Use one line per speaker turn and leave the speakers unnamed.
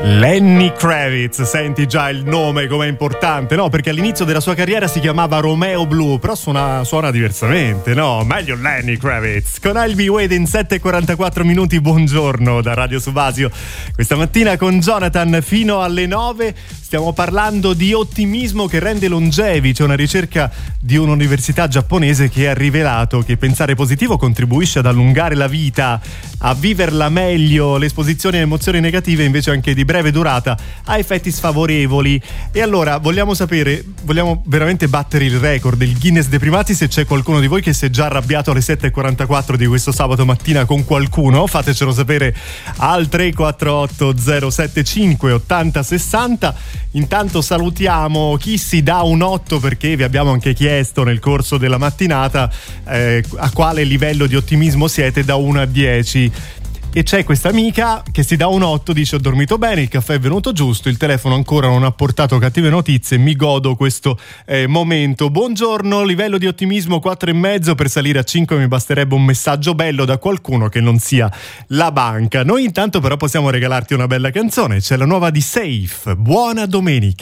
Lenny Kravitz, senti già il nome com'è importante, no? Perché all'inizio della sua carriera si chiamava Romeo Blue, però suona diversamente, no? Meglio Lenny Kravitz. Con I'll Be Waiting, 7:44 minuti, buongiorno da Radio Subasio. Questa mattina con Jonathan fino alle 9 stiamo parlando di ottimismo che rende longevi. C'è una ricerca di un'università giapponese che ha rivelato che pensare positivo contribuisce ad allungare la vita, a viverla meglio. L'esposizione a emozioni negative invece anche di breve durata ha effetti sfavorevoli. E allora vogliamo veramente battere il record, il Guinness dei primati. Se c'è qualcuno di voi che si è già arrabbiato alle 7:44 di questo sabato mattina con qualcuno, fatecelo sapere al 348 075 80 60. Intanto salutiamo chi si dà un 8, perché vi abbiamo anche chiesto nel corso della mattinata a quale livello di ottimismo siete da 1 a 10. E c'è questa amica che si dà un 8, dice: ho dormito bene, il caffè è venuto giusto, il telefono ancora non ha portato cattive notizie, mi godo questo momento. Buongiorno, livello di ottimismo 4,5, per salire a 5 mi basterebbe un messaggio bello da qualcuno che non sia la banca. Noi intanto però possiamo regalarti una bella canzone, c'è la nuova di Safe. Buona domenica.